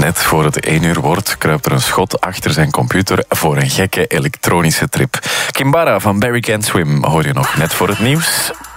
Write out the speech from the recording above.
net voor het 1 uur wordt, kruipt er een schot achter zijn computer voor een gekke elektronische trip. Kimbara van Barry Can't Swim hoor je nog net voor het nieuws.